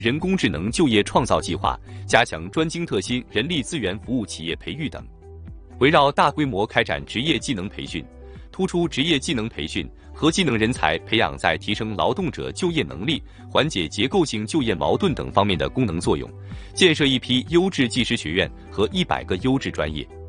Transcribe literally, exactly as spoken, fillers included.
人工智能就业创造计划，加强专精特新人力资源服务企业培育等。围绕大规模开展职业技能培训，突出职业技能培训和技能人才培养在提升劳动者就业能力、缓解结构性就业矛盾等方面的功能作用，建设一批优质技师学院和一百个优质专业。